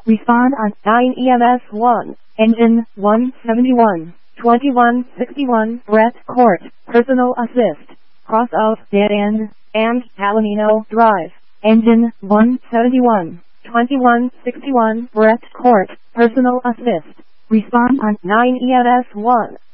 Respond on 9 EMS 1, engine 171, 2161 Brett Court, personal assist, cross of dead end, and Palomino Drive, engine 171, 2161 Brett Court, personal assist. Respond on 9 EMS 1.